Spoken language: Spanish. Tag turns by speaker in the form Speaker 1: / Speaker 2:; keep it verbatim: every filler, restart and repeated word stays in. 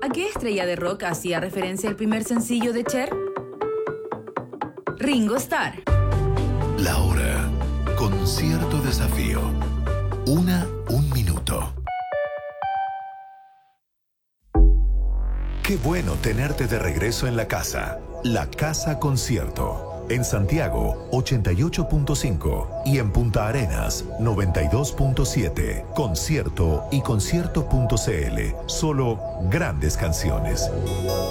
Speaker 1: ¿A qué estrella de rock hacía referencia el primer sencillo de Cher? Ringo Starr.
Speaker 2: La hora con cierto desafío. Una, un minuto. Qué bueno tenerte de regreso en la casa. La Casa Concierto. En Santiago, ochenta y ocho punto cinco y en Punta Arenas, noventa y dos punto siete. Concierto y concierto punto c l. Solo grandes canciones.